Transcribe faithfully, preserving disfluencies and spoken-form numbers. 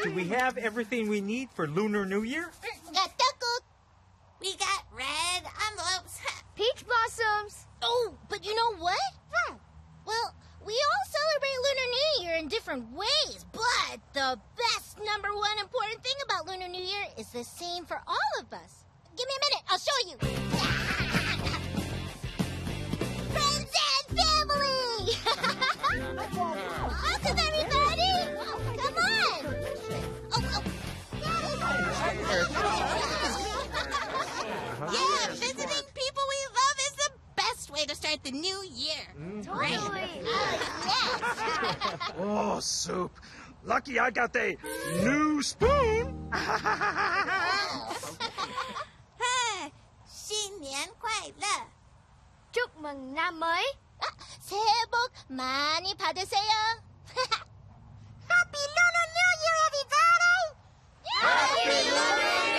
do we have everything we need for Lunar New Year? Got 떡국. We got red envelopes. Peach blossoms. Oh, but you know what? Hmm. Well, we all celebrate Lunar New Year in different ways, but the best number one important thing about Lunar New Year is the same for all of us. Give me a minute, I'll show you. Friends and family! Welcome, everybody! Come on! Oh, oh. Yeah, visiting people we love is the best way to start the new year. Totally. Uh, yes. Oh, soup. Lucky I got the new spoon. 新年快乐 Chúc mừng năm mới. 아, 새해 복 많이 받으세요.